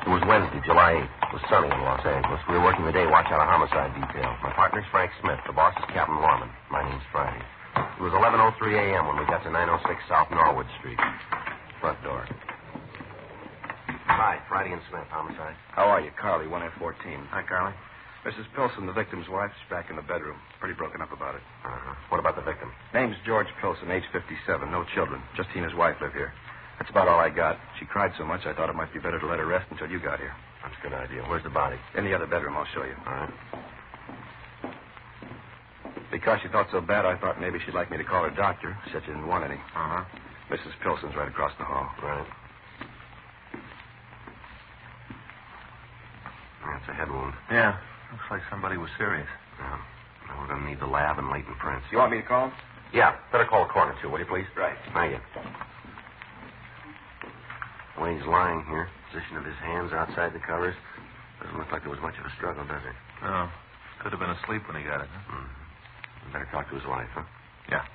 It was Wednesday, July 8th. It was sunny in Los Angeles. We were working the day watch out a homicide detail. My partner's Frank Smith. The boss is Captain Lorman. My name's Friday. It was 11:03 a.m. when we got to 906 South Norwood Street. Front door. Hi, Friday and Smith, homicide. How are you? Carly, 1F14. Hi, Carly. Mrs. Pilson, the victim's wife, is back in the bedroom. Pretty broken up about it. What about the victim? Name's George Pilson, age 57. No children. Just he and his wife live here. That's about all I got. She cried so much, I thought it might be better to let her rest until you got here. That's a good idea. Where's the body? In the other bedroom, I'll show you. All right. Because she thought so bad, I thought maybe she'd like me to call her doctor. Said she didn't want any. Mrs. Pilson's right across the hall. Right. That's a head wound. Yeah. Looks like somebody was serious. Yeah. Now we're going to need the lab and latent prints. You want me to call him? Yeah. Better call the coroner, too, will you, please? Right. Thank you. The way he's lying here, position of his hands outside the covers, doesn't look like there was much of a struggle, does it? No. Could have been asleep when he got it, huh? Better talk to his wife, huh? Yeah.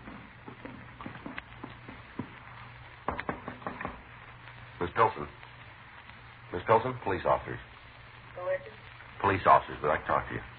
Miss Pilson. Miss Pilson, police officers. Who is it? Police officers would like to talk to you.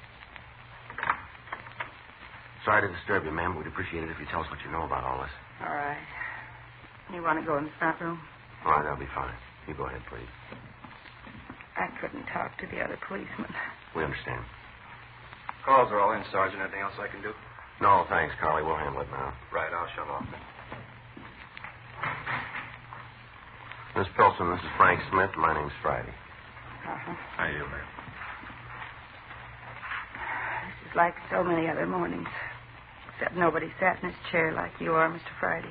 Sorry to disturb you, ma'am, but we'd appreciate it if you tell us what you know about all this. All right. You want to go in the front room? All right, that'll be fine. You go ahead, please. I couldn't talk to the other policeman. We understand. Calls are all in, Sergeant. Anything else I can do? No, thanks, Carly. We'll handle it now. Right, I'll shut off. Miss Pilson, this is Frank Smith. My name's Friday. How are you, ma'am? This is like so many other mornings, except nobody sat in his chair like you are, Mr. Friday.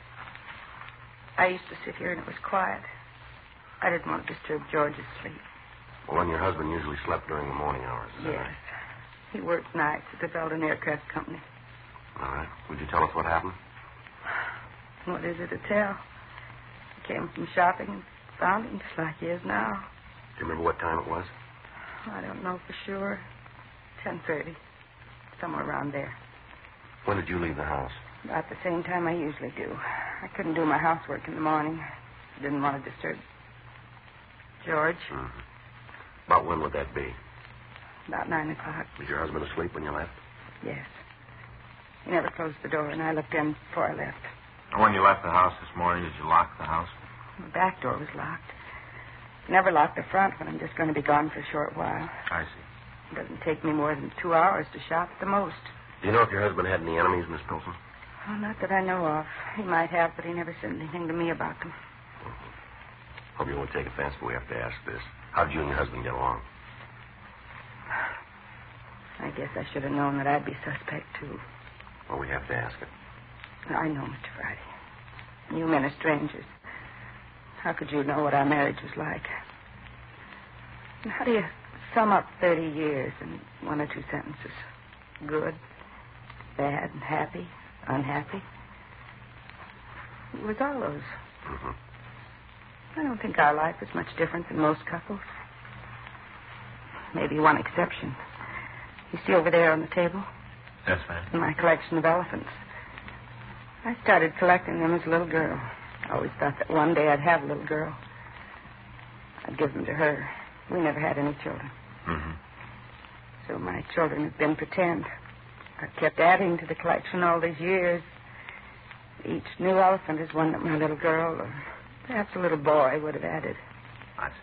I used to sit here and it was quiet. I didn't want to disturb George's sleep. Well, and your husband usually slept during the morning hours, is that Yes. right? He worked nights at the Belden Aircraft Company. All right. Would you tell us what happened? What is it to tell? He came from shopping and found him just like he is now. Do you remember what time it was? I don't know for sure. 10:30. Somewhere around there. When did you leave the house? About the same time I usually do. I couldn't do my housework in the morning. I didn't want to disturb George. Mm-hmm. About when would that be? About 9 o'clock. Was your husband asleep when you left? Yes. He never closed the door, and I looked in before I left. And when you left the house this morning, did you lock the house? The back door was locked. Never lock the front when I'm just going to be gone for a short while. I see. It doesn't take me more than 2 hours to shop at the most. Do you know if your husband had any enemies, Miss Pilson? Oh, not that I know of. He might have, but he never said anything to me about them. Hope you won't take offense, but we have to ask this. How did you and your husband get along? I guess I should have known that I'd be suspect, too. Well, we have to ask it. I know, Mr. Friday. You men are strangers. How could you know what our marriage was like? And how do you sum up 30 years in one or two sentences? Good, bad, happy, unhappy? It was all those. Mm-hmm. I don't think our life is much different than most couples. Maybe one exception. You see over there on the table? Yes, ma'am. My collection of elephants. I started collecting them as a little girl. I always thought that one day I'd have a little girl. I'd give them to her. We never had any children. Mm-hmm. So my children have been pretend. I've kept adding to the collection all these years. Each new elephant is one that my little girl or perhaps a little boy would have added. I see.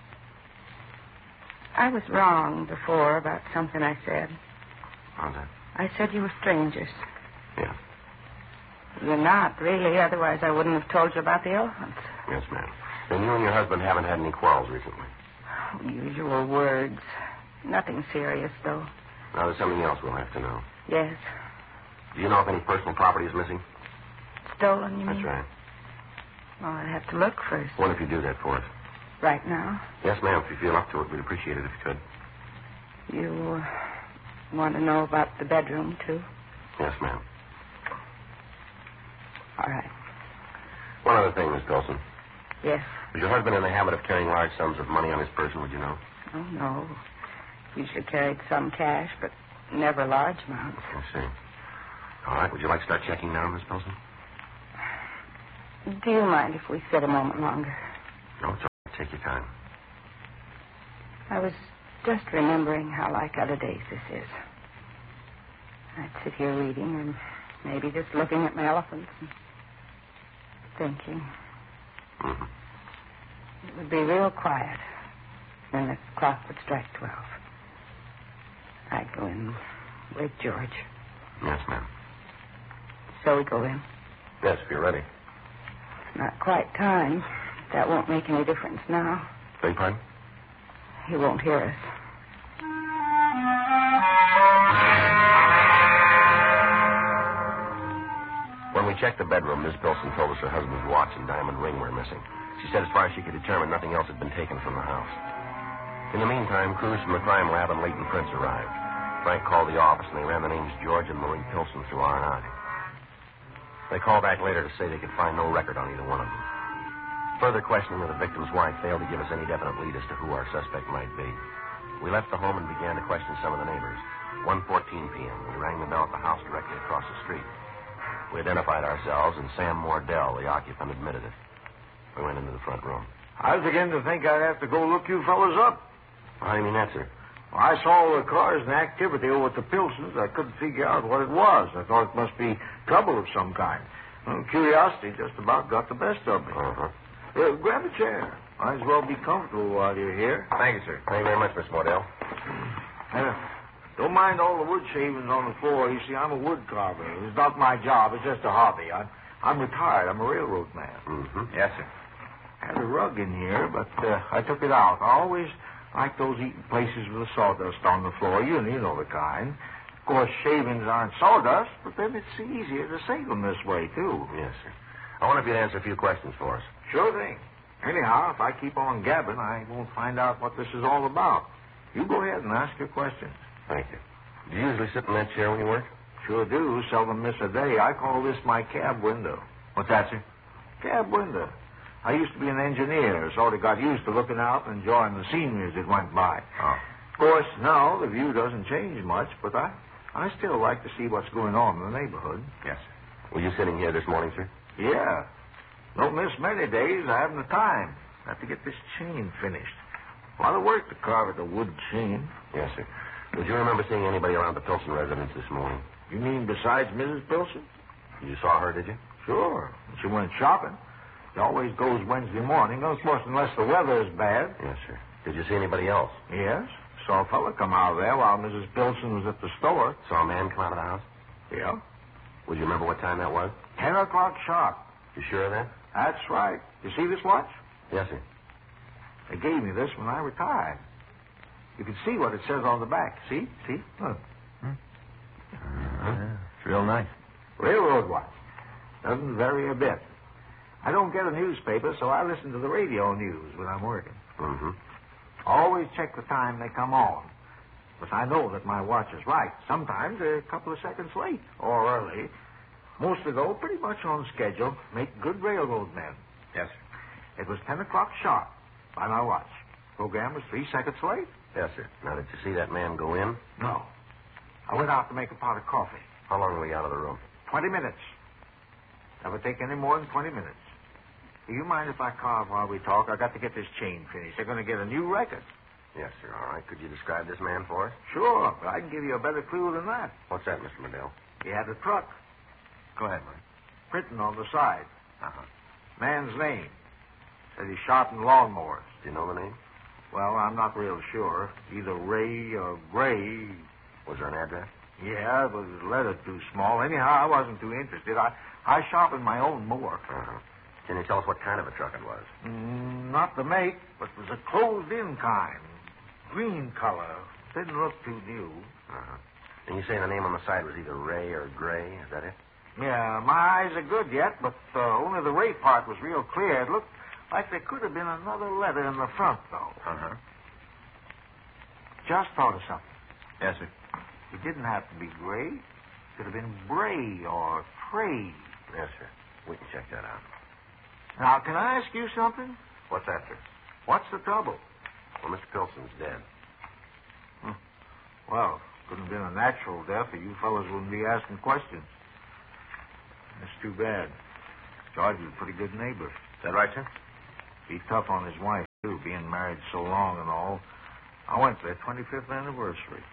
I was wrong before about something I said. How's that? I said you were strangers. Yeah. You're not, really. Otherwise, I wouldn't have told you about the elephants. Yes, ma'am. Then you and your husband haven't had any quarrels recently. Usual words. Nothing serious, though. Now, there's something else we'll have to know. Yes. Do you know if any personal property is missing? Stolen, you mean? That's right. Well, I'd have to look first. What if you do that for us? Right now? Yes, ma'am. If you feel up to it, we'd appreciate it if you could. You want to know about the bedroom, too? Yes, ma'am. All right. One other thing, Miss Dawson. Yes. Was your husband in the habit of carrying large sums of money on his person, would you know? Oh, no. Usually carried some cash, but never large amounts. I see. All right. Would you like to start checking now, Miss Pilson? Do you mind if we sit a moment longer? No, it's all right. Take your time. I was just remembering how like other days this is. I'd sit here reading and maybe just looking at my elephants and thinking. Mm-hmm. It would be real quiet. Then the clock would strike 12. I'd go in and wake George. Yes, ma'am. So we go in. Yes, if you're ready. It's not quite time. That won't make any difference now. Beg pardon? He won't hear us. When we checked the bedroom, Miss Pilson told us her husband's watch and diamond ring were missing. She said as far as she could determine, nothing else had been taken from the house. In the meantime, crews from the crime lab and Leighton Prince arrived. Frank called the office, and they ran the names George and Marie Pilson through R&I. They called back later to say they could find no record on either one of them. Further questioning of the victim's wife failed to give us any definite lead as to who our suspect might be. We left the home and began to question some of the neighbors. 1:14 p.m., we rang the bell at the house directly across the street. We identified ourselves, and Sam Mordell, the occupant, admitted it. We went into the front room. I was beginning to think I'd have to go look you fellas up. How do you mean that, sir? Well, I saw the cars and activity over at the Pilsons. I couldn't figure out what it was. I thought it must be trouble of some kind. Well, curiosity just about got the best of me. Uh-huh. Grab a chair. Might as well be comfortable while you're here. Thank you, sir. Thank you very much, Miss Mordell. Don't mind all the wood shavings on the floor. You see, I'm a wood carver. It's not my job. It's just a hobby. I'm retired. I'm a railroad man. Mm-hmm. Yes, sir. Had a rug in here, but I took it out. I always like those eating places with the sawdust on the floor. You know the kind. Of course, shavings aren't sawdust, but then it's easier to save them this way, too. Yes, sir. I wonder if you'd answer a few questions for us. Sure thing. Anyhow, if I keep on gabbing, I won't find out what this is all about. You go ahead and ask your questions. Thank you. Do you usually sit in that chair when you work? Sure do. Seldom miss a day. I call this my cab window. What's that, sir? Cab window. I used to be an engineer, sort of got used to looking out and enjoying the scenery as it went by. Oh. Of course, now the view doesn't change much, but I still like to see what's going on in the neighborhood. Yes, sir. Were you sitting here this morning, sir? Yeah. Don't miss many days. I haven't the time. I have to get this chain finished. A lot of work to carve at the wood chain. Yes, sir. Did you remember seeing anybody around the Pilson residence this morning? You mean besides Mrs. Pilson? You saw her, did you? Sure. She went shopping. She always goes Wednesday morning, of course, unless the weather is bad. Yes, sir. Did you see anybody else? Yes. Saw a fella come out of there while Mrs. Pilson was at the store. Saw a man come out of the house? Yeah. Would you remember what time that was? 10 o'clock sharp. You sure of that? That's right. You see this watch? Yes, sir. They gave me this when I retired. You can see what it says on the back. See? Look. It's real nice. Railroad watch. Doesn't vary a bit. I don't get a newspaper, so I listen to the radio news when I'm working. Mm-hmm. Always check the time they come on. But I know that my watch is right. Sometimes they're a couple of seconds late or early. Mostly, though, pretty much on schedule. Make good railroad men. Yes, sir. It was 10 o'clock sharp by my watch. Program was 3 seconds late. Yes, sir. Now, did you see that man go in? No. I went out to make a pot of coffee. How long were you out of the room? 20 minutes. Never take any more than 20 minutes. Do you mind if I carve while we talk? I got to get this chain finished. They're going to get a new record. Yes, sir. All right. Could you describe this man for us? Sure, but I can give you a better clue than that. What's that, Mr. Mordell? He had a truck. Go ahead, Mike. Printing on the side. Uh-huh. Man's name. Said he sharpened lawnmowers. Do you know the name? Well, I'm not real sure. Either Ray or Gray. Was there an address? Yeah, but the letter too small. Anyhow, I wasn't too interested. I sharpened my own mower. Uh-huh. Can you tell us what kind of a truck it was? Not the make, but it was a closed-in kind. Green color. Didn't look too new. Uh-huh. And you say the name on the side was either Ray or Gray. Is that it? Yeah, my eyes are good yet, but only the Ray part was real clear. It looked like there could have been another letter in the front, though. Uh-huh. Just thought of something. Yes, sir. It didn't have to be Gray. It could have been Bray or Trey. Yes, sir. We can check that out. Now, can I ask you something? What's that, sir? What's the trouble? Well, Mr. Pilson's dead. Well, couldn't have been a natural death, or you fellas wouldn't be asking questions. That's too bad. George was a pretty good neighbor. Is that right, sir? Be tough on his wife, too, being married so long and all. I went to their 25th anniversary.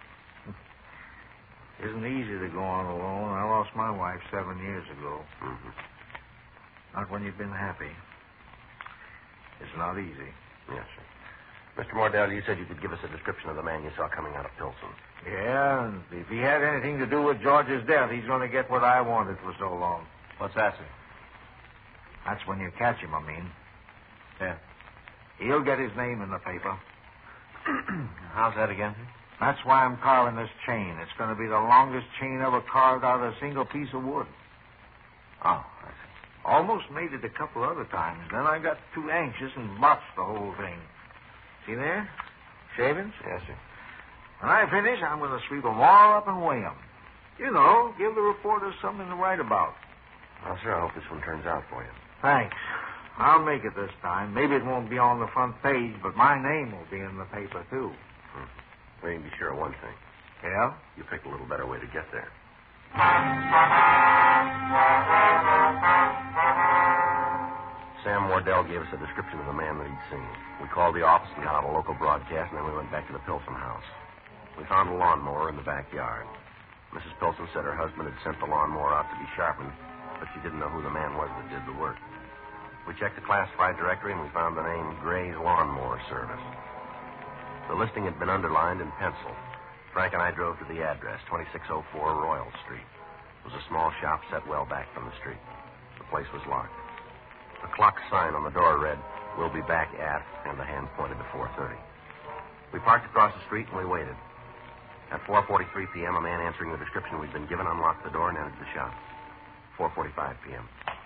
Isn't easy to go on alone. I lost my wife 7 years ago. Mm-hmm. Not when you've been happy. It's not easy. Yes, sir. Mr. Mordell, you said you could give us a description of the man you saw coming out of Pilsen. Yeah, and if he had anything to do with George's death, he's going to get what I wanted for so long. What's that, sir? That's when you catch him, I mean. Yeah. He'll get his name in the paper. How's that again, sir? That's why I'm carving this chain. It's going to be the longest chain ever carved out of a single piece of wood. Oh, I see. Almost made it a couple other times. Then I got too anxious and botched the whole thing. See there? Shavings? Yes, sir. When I finish, I'm going to sweep them all up and weigh them. You know, give the reporters something to write about. Well, sir, I hope this one turns out for you. Thanks. I'll make it this time. Maybe it won't be on the front page, but my name will be in the paper, too. We can be sure of one thing. Yeah? You picked a little better way to get there. Sam Wardell gave us a description of the man that he'd seen. We called the office and got out a local broadcast, and then we went back to the Pilsen house. We found a lawnmower in the backyard. Mrs. Pilsen said her husband had sent the lawnmower out to be sharpened, but she didn't know who the man was that did the work. We checked the classified directory, and we found the name Gray's Lawnmower Service. The listing had been underlined in pencil. Frank and I drove to the address, 2604 Royal Street. It was a small shop set well back from the street. The place was locked. A clock sign on the door read, "We'll be back at," and the hand pointed to 4:30. We parked across the street and we waited. At 4:43 p.m., a man answering the description we'd been given unlocked the door and entered the shop. 4:45 p.m.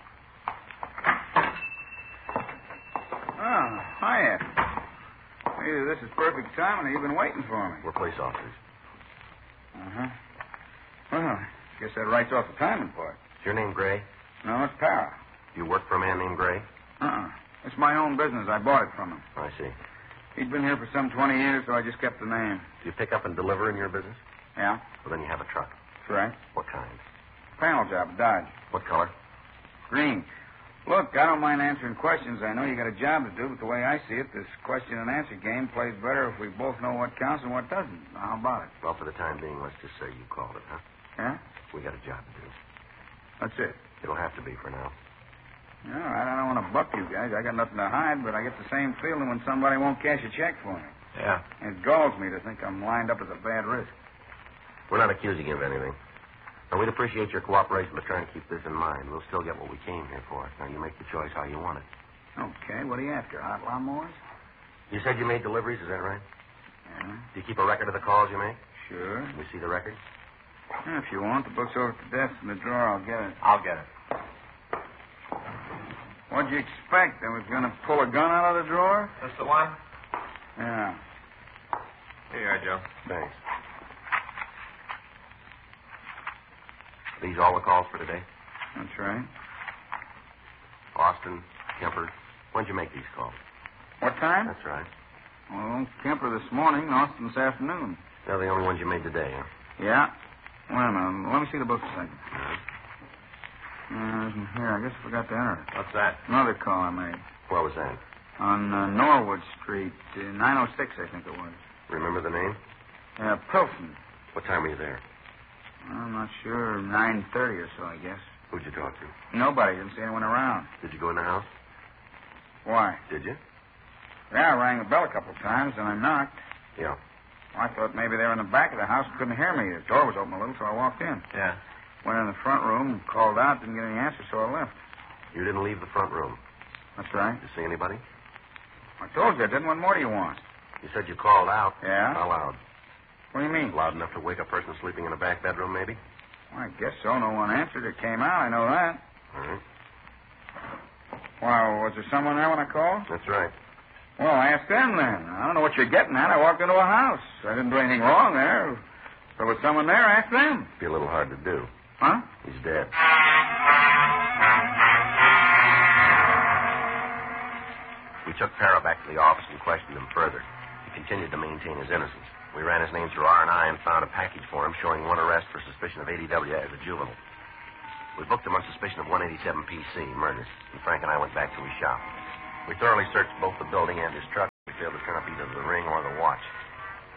Oh, hiya. Either this is perfect timing or you've been waiting for me. We're police officers. Uh-huh. Well, I guess that writes off the timing part. Is your name Gray? No, it's Para. You work for a man named Gray? Uh-uh. It's my own business. I bought it from him. I see. He'd been here for some 20 years, so I just kept the name. Do you pick up and deliver in your business? Yeah? Well, then you have a truck. That's right. What kind? Panel job at Dodge. What color? Green. Look, I don't mind answering questions. I know you got a job to do, but the way I see it, this question and answer game plays better if we both know what counts and what doesn't. How about it? Well, for the time being, let's just say you called it, huh? Yeah? We got a job to do. That's it. It'll have to be for now. No, I don't want to buck you guys. I got nothing to hide, but I get the same feeling when somebody won't cash a check for me. Yeah. It galls me to think I'm lined up as a bad risk. We're not accusing you of anything. Now, we'd appreciate your cooperation, but try and keep this in mind. We'll still get what we came here for. Now, you make the choice how you want it. Okay, what are you after? Hot lawnmowers? You said you made deliveries, is that right? Yeah, Do you keep a record of the calls you make? sure. Can we see the record? Yeah, if you want, the book's over at the desk in the drawer. I'll get it. I'll get it. What'd you expect? I was going to pull a gun out of the drawer? This the one? Yeah. Here you are, Joe. Thanks. These all the calls for today? That's right. Austin, Kemper. When'd you make these calls? What time? That's right. Well, Kemper this morning, Austin this afternoon. They're the only ones you made today, huh? Yeah. Wait a minute. Let me see the book a second. All right. Isn't here. I guess I forgot to enter it. What's that? Another call I made. Where was that? On Norwood Street, 906, I think it was. Remember the name? Pilsen. What time were you there? I'm not sure. 9:30 or so, I guess. Who'd you talk to? Nobody. Didn't see anyone around. Did you go in the house? Why? Did you? Yeah, I rang the bell a couple of times, and I knocked. Yeah. I thought maybe they were in the back of the house and couldn't hear me. The door was open a little, so I walked in. Yeah. Went in the front room, called out, didn't get any answer, so I left. You didn't leave the front room. That's right. Did you see anybody? I told you I didn't. What more do you want? You said you called out. Yeah? How loud? What do you mean? Loud enough to wake a person sleeping in a back bedroom, maybe? Well, I guess so. No one answered. It came out. I know that. All right. Well, was there someone there when I called? That's right. Well, ask them then. I don't know what you're getting at. I walked into a house. I didn't do anything wrong there. If there was someone there, ask them. Be a little hard to do. Huh? He's dead. We took Para back to the office and questioned him further. He continued to maintain his innocence. We ran his name through R&I and found a package for him showing one arrest for suspicion of ADW as a juvenile. We booked him on suspicion of 187 PC, murders, and Frank and I went back to his shop. We thoroughly searched both the building and his truck. We failed to turn up either the ring or the watch.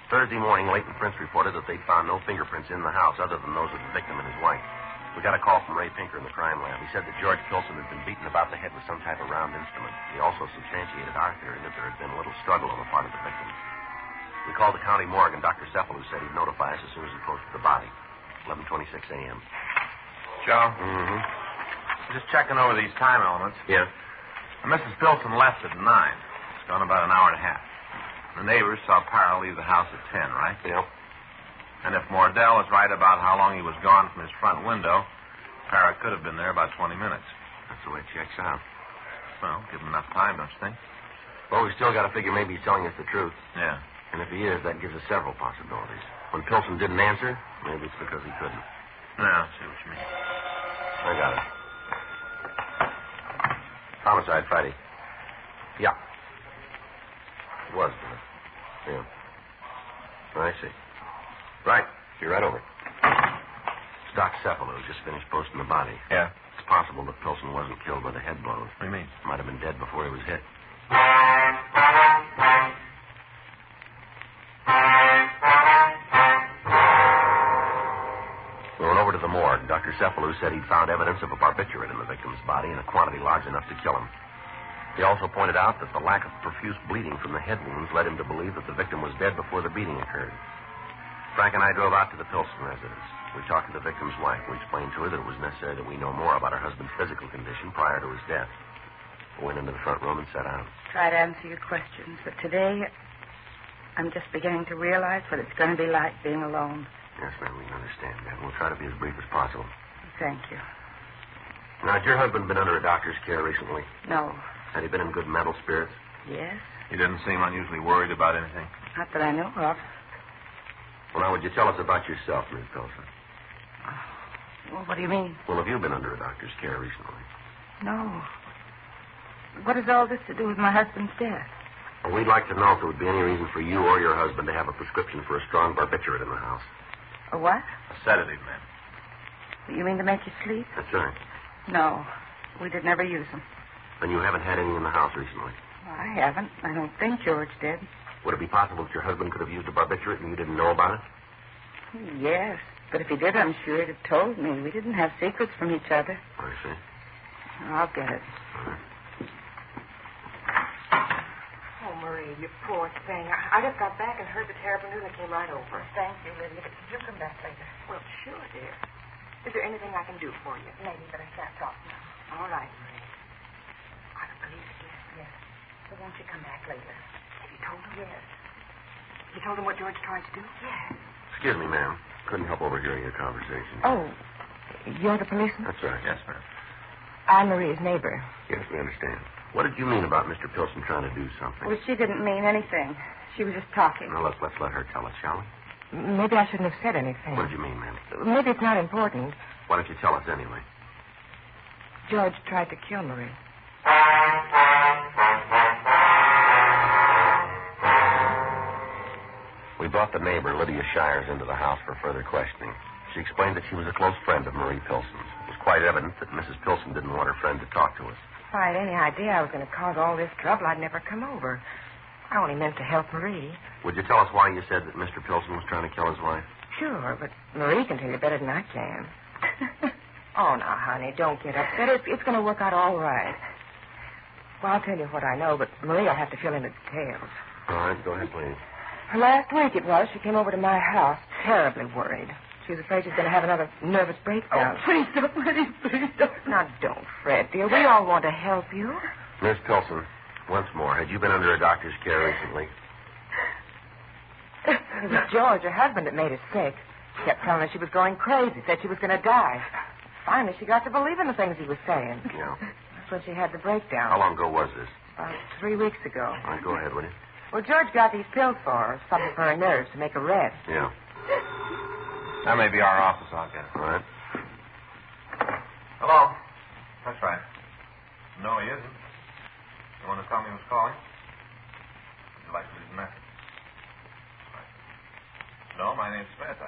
Thursday morning, Leighton Prince reported that they'd found no fingerprints in the house other than those of the victim and his wife. We got a call from Ray Pinker in the crime lab. He said that George Pilson had been beaten about the head with some type of round instrument. He also substantiated our theory that there had been a little struggle on the part of the victim. We called the county morgue, and Dr. Cephalou said he'd notify us as soon as he approached the body. 11:26 a.m. Joe? Mm-hmm. Just checking over these time elements. Yeah? Mrs. Pilson left at 9. It's gone about an hour and a half. The neighbors saw Parra leave the house at 10, right? Yeah. And if Mordell is right about how long he was gone from his front window, Parra could have been there about 20 minutes. That's the way it checks out. Well, give him enough time, don't you think? Well, we still got to figure maybe he's telling us the truth. Yeah. And if he is, that gives us several possibilities. When Pilson didn't answer, maybe it's because he couldn't. Yeah, I see what you mean. I got it. Homicide Friday. Yeah. It was, wasn't it? Yeah. I see. Right. Be right over. It's Doc Cephalou just finished posting the body. Yeah? It's possible that Pilson wasn't killed by the head blows. What do you mean? Might have been dead before he was hit. We went over to the morgue. Dr. Cephalou said he'd found evidence of a barbiturate in the victim's body in a quantity large enough to kill him. He also pointed out that the lack of profuse bleeding from the head wounds led him to believe that the victim was dead before the beating occurred. Frank and I drove out to the Pilson residence. We talked to the victim's wife. We explained to her that it was necessary that we know more about her husband's physical condition prior to his death. We went into the front room and sat down. Try to answer your questions, but today I'm just beginning to realize what it's going to be like being alone. Yes, ma'am, we can understand that. We'll try to be as brief as possible. Thank you. Now, had your husband been under a doctor's care recently? No. Had he been in good mental spirits? Yes? He didn't seem unusually worried about anything. Not that I know of. Well, now, would you tell us about yourself, Miss Pilson? Well, what do you mean? Well, have you been under a doctor's care recently? No. What has all this to do with my husband's death? Well, we'd like to know if there would be any reason for you or your husband to have a prescription for a strong barbiturate in the house. A what? A sedative, ma'am. You mean to make you sleep? That's right. No. We did never use them. Then you haven't had any in the house recently. I haven't. I don't think George did. Would it be possible that your husband could have used a barbiturate and you didn't know about it? Yes. But if he did, I'm sure he'd have told me. We didn't have secrets from each other. I see. I'll get it. All right. Oh, Marie, you poor thing. I just got back and heard the terrible news. I came right over. Thank you, Lydia. But you'll come back later. Well, sure, dear. Is there anything I can do for you? Maybe, but I can't talk now. All right, Marie. Are the police here? Yes. So won't you come back later? Have you told them? Yes. You told them what George tried to do? Yes. Excuse me, ma'am. Couldn't help overhearing your conversation. Oh, you're the policeman? That's right. Yes, ma'am. I'm Maria's neighbor. Yes, we understand. What did you mean about Mr. Pilson trying to do something? Well, she didn't mean anything. She was just talking. Now, let's let her tell us, shall we? Maybe I shouldn't have said anything. What did you mean, ma'am? Maybe it's not important. Why don't you tell us anyway? George tried to kill Marie. We brought the neighbor, Lydia Shires, into the house for further questioning. She explained that she was a close friend of Marie Pilson's. It was quite evident that Mrs. Pilson didn't want her friend to talk to us. If I had any idea I was going to cause all this trouble, I'd never come over. I only meant to help Marie. Would you tell us why you said that Mr. Pilson was trying to kill his wife? Sure, but Marie can tell you better than I can. Oh, now, honey, don't get upset. It's going to work out all right. Well, I'll tell you what I know, but Marie will have to fill in the details. All right, go ahead, please. Last week it was, she came over to my house, terribly worried. She was afraid she was going to have another nervous breakdown. Oh, please don't, please don't. Now, don't fret, dear. We all want to help you. Miss Pilson, once more, had you been under a doctor's care recently? It was George, her husband, that made her sick. She kept telling her she was going crazy, said she was going to die. Finally, she got to believe in the things he was saying. Yeah. That's when she had the breakdown. How long ago was this? About 3 weeks ago. All right, go ahead, will you? Well, George got these pills for her, something for her nerves to make her rest. Yeah. That may be our office. I'll get it. All right. Hello. That's right. No, he isn't. You want to tell me who's calling? Would you like to leave a message? Right. No, my name's Smith.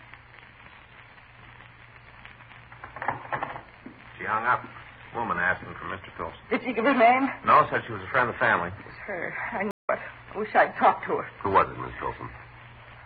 She hung up. Woman asking for Mr. Pilson. Did she give her name? No, said she was a friend of the family. It was her. I knew it. I wish I'd talked to her. Who was it, Miss Pilson?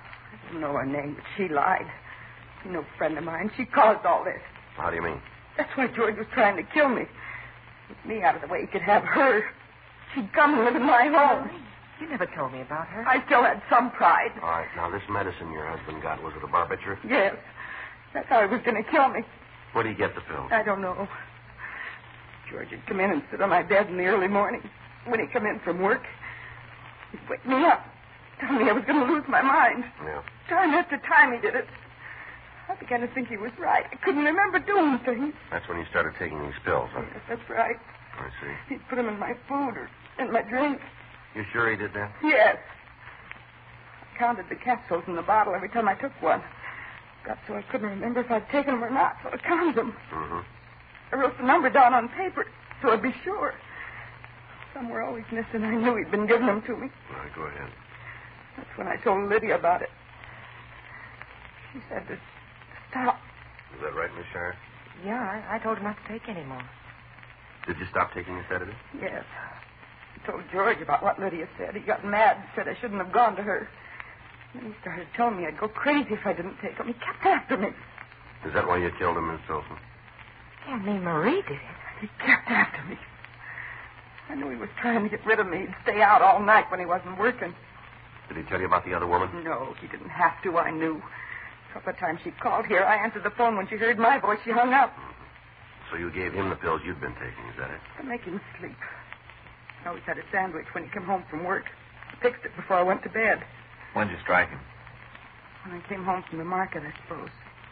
I don't know her name, but she lied. No friend of mine. She caused all this. How do you mean? That's why George was trying to kill me. With me out of the way, he could have her. She'd come and live in my home. You never told me about her. I still had some pride. All right, now this medicine your husband got, was it a barbiturate? Yes. That's how he was going to kill me. Where do you get the pills? I don't know. George would come in and sit on my bed in the early morning. When he'd come in from work, he'd wake me up, tell me I was going to lose my mind. Yeah. Time after time he did it. I began to think he was right. I couldn't remember doing things. That's when you started taking these pills, huh? Yes, that's right. I see. He'd put them in my food or in my drink. You sure he did that? Yes. I counted the capsules in the bottle every time I took one. Got so I couldn't remember if I'd taken them or not, so I counted them. Mm-hmm. I wrote the number down on paper so I'd be sure. Some were always missing. I knew he'd been giving them to me. All right, go ahead. That's when I told Lydia about it. She said to stop. Is that right, Miss Shire? Yeah, I told her not to take any more. Did you stop taking the sedative? Yes. I told George about what Lydia said. He got mad and said I shouldn't have gone to her. Then he started telling me I'd go crazy if I didn't take them. He kept after me. Is that why you killed him, Miss Pilson? You mean Marie did it? He kept after me. I knew he was trying to get rid of me. He'd stay out all night when he wasn't working. Did he tell you about the other woman? No, he didn't have to. I knew. A couple of times she called here. I answered the phone. When she heard my voice, she hung up. So you gave him the pills you'd been taking, is that it? To make him sleep. I always had a sandwich when he came home from work. I fixed it before I went to bed. When'd you strike him? When I came home from the market, I suppose.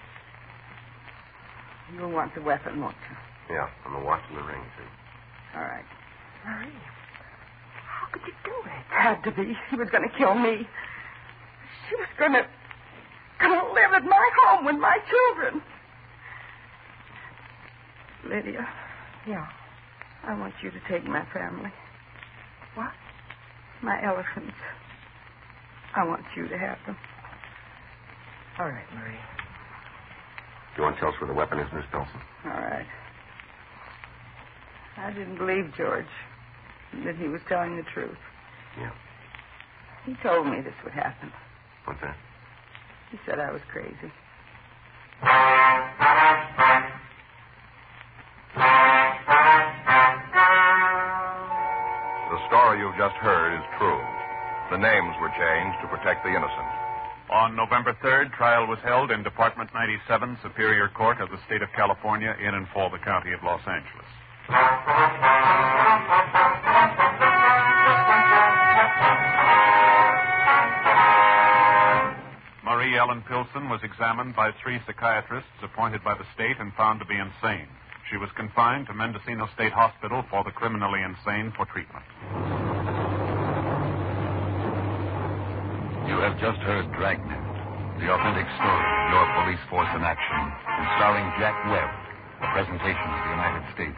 You'll want the weapon, won't you? Yeah, and the watch and the ring, too. All right. Marie, how could you do it? Had to be. He was going to kill me. She was going to live at my home with my children. Lydia. Yeah. I want you to take my family. What? My elephants. I want you to have them. All right, Marie. You want to tell us where the weapon is, Miss Pilson? All right. I didn't believe George, that he was telling the truth. Yeah. He told me this would happen. What's that? He said I was crazy. The story you've just heard is true. The names were changed to protect the innocent. On November 3rd, trial was held in Department 97, Superior Court of the State of California, in and for the County of Los Angeles. Marie Ellen Pilson was examined by 3 psychiatrists appointed by the state and found to be insane. She was confined to Mendocino State Hospital for the criminally insane for treatment. You have just heard Dragnet, the authentic story, your police force in action, and starring Jack Webb, a presentation of the United States